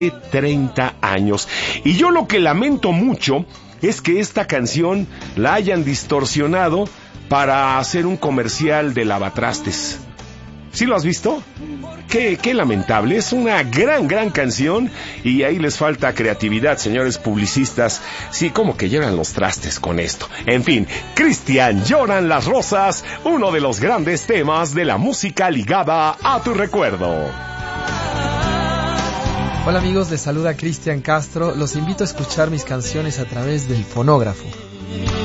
30 años. Y yo lo que lamento mucho es que esta canción la hayan distorsionado para hacer un comercial de lavatrastes. ¿Sí lo has visto? Qué lamentable. Es una gran canción y ahí les falta creatividad, señores publicistas. Sí, como que llevan los trastes con esto. En fin, Cristian, Lloran las Rosas, uno de los grandes temas de la música ligada a tu recuerdo. Hola amigos, les saluda Cristian Castro. Los invito a escuchar mis canciones a través del fonógrafo.